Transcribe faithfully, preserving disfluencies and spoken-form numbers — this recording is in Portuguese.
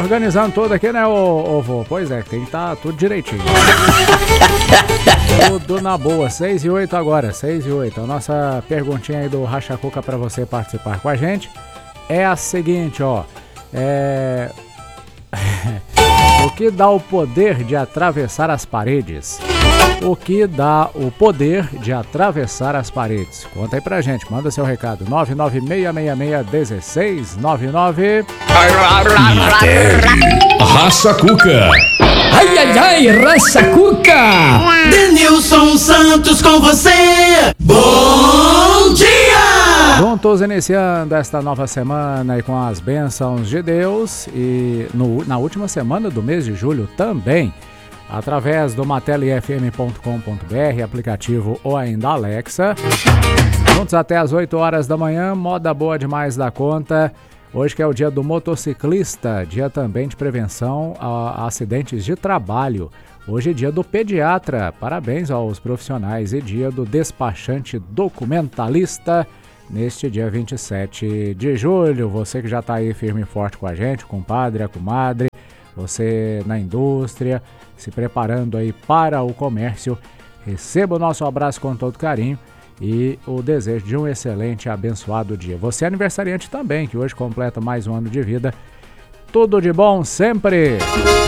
organizando tudo aqui, né, ô, ô vô? Pois é, tem que estar tudo direitinho. Tudo na boa, seis e oito agora, seis e oito. A nossa perguntinha aí do Racha Cuca pra você participar com a gente é a seguinte, ó. É... O que dá o poder de atravessar as paredes? O que dá o poder de atravessar as paredes? Conta aí pra gente, manda seu recado. nove nove seis seis seis, um seis nove nove. Racha Cuca. Ai, ai, ai, Racha Cuca. Denilson Santos com você. Bom dia! Juntos iniciando esta nova semana e com as bênçãos de Deus. E no, na última semana do mês de julho também, através do mateli f m ponto com ponto b r, aplicativo ou ainda Alexa. Juntos até as oito horas da manhã, moda boa demais da conta. Hoje que é o dia do motociclista, dia também de prevenção a acidentes de trabalho. Hoje é dia do pediatra, parabéns aos profissionais, e dia do despachante documentalista, neste dia vinte e sete de julho. Você que já está aí firme e forte com a gente, compadre, a comadre, você na indústria, se preparando aí para o comércio, receba o nosso abraço com todo carinho e o desejo de um excelente e abençoado dia. Você é aniversariante também, que hoje completa mais um ano de vida. Tudo de bom sempre!